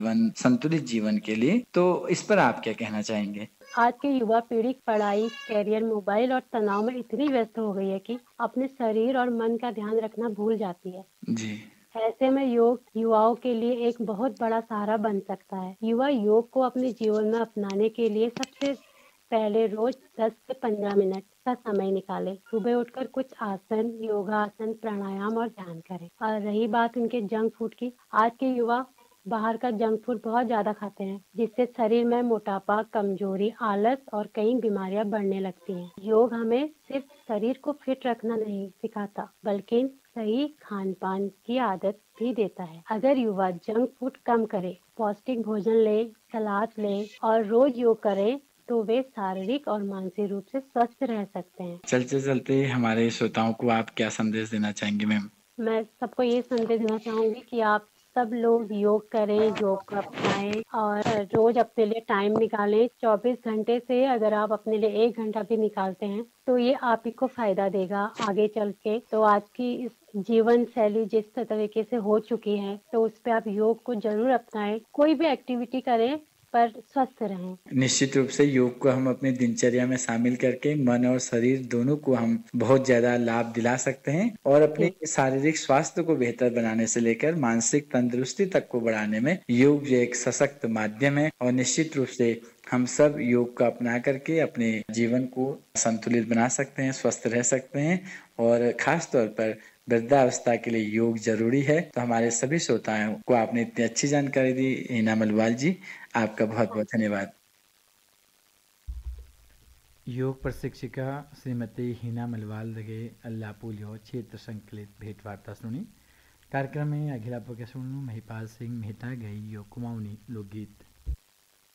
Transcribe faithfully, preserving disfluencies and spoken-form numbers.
One संतुलित जीवन के लिए, तो इस पर आप क्या कहना चाहेंगे? आज के युवा पीढ़ी पढ़ाई, करियर, मोबाइल और तनाव में इतनी व्यस्त हो गई है कि अपने शरीर और मन का ध्यान रखना भूल जाती है। जी। ऐसे में योग युवाओं के लिए एक बहुत बड़ा सहारा बन सकता है। युवा योग को अपने जीवन में अपनाने के लिए सबसे पहले रोज दस से पंद्रह मिनट का समय निकालें। सुबह उठकर कुछ आसन, योगासन, प्राणायाम और ध्यान करें। और रही बात उनके जंक फूड की, आज के युवा बाहर का जंक फूड बहुत ज्यादा खाते हैं, जिससे शरीर में मोटापा, कमजोरी, आलस और कई बीमारियां बढ़ने लगती हैं। योग हमें सिर्फ शरीर को फिट रखना नहीं सिखाता, बल्कि सही खान पान की आदत भी देता है। अगर युवा जंक फूड कम करे, पौष्टिक भोजन ले, सलाद ले और रोज योग करे, तो वे शारीरिक और मानसिक रूप से स्वस्थ रह सकते हैं। चलते-चलते हमारे श्रोताओं को आप क्या संदेश देना चाहेंगे मैम? मैं सबको ये संदेश देना चाहूँगी कि आप सब लोग योग करें, योग को अपनाएँ और रोज़ अपने लिए टाइम निकालें। चौबीस घंटे से अगर आप अपने लिए एक घंटा भी निकालते हैं, तो ये आप ही को फ़ायदा देगा आगे चल के। तो आज की इस जीवन शैली जिस तरीके से हो चुकी है, तो उस पे आप योग को ज़रूर अपनाएँ। कोई भी एक्टिविटी करें, पर स्वस्थ रहें। निश्चित रूप से योग को हम अपनी दिनचर्या में शामिल करके मन और शरीर दोनों को हम बहुत ज़्यादा लाभ दिला सकते हैं और अपने जी। शारीरिक स्वास्थ्य को बेहतर बनाने से लेकर मानसिक तंदुरुस्ती तक को बढ़ाने में योग जो एक सशक्त माध्यम है और निश्चित रूप से हम सब योग को अपना करके अपने जीवन को संतुलित बना सकते हैं, स्वस्थ रह सकते हैं और खास तौर पर वृद्धावस्था के लिए योग ज़रूरी है। तो हमारे सभी श्रोताओं को आपने इतनी अच्छी जानकारी दी, हिना मलवाल जी, आपका हाँ बहुत-बहुत जी। धन्यवाद। योग प्रशिक्षिका श्रीमती हिना मलवाल दगे अल्लापुलियो क्षेत्र संकलित भेंटवार्ता सुनी। कार्यक्रम में अघिला पक्ष महिपाल सिंह मेहता गई योग कुमाऊनी लोकगीत।